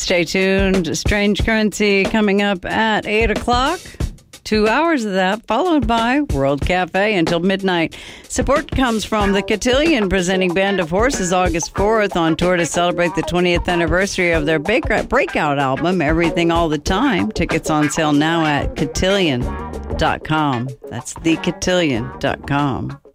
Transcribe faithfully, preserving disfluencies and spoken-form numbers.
Stay tuned. Strange Currency coming up at eight o'clock. Two hours of that, followed by World Cafe until midnight. Support comes from the Cotillion, presenting Band of Horses August fourth on tour to celebrate the twentieth anniversary of their breakout album, Everything All the Time. Tickets on sale now at cotillion dot com. That's the cotillion dot com.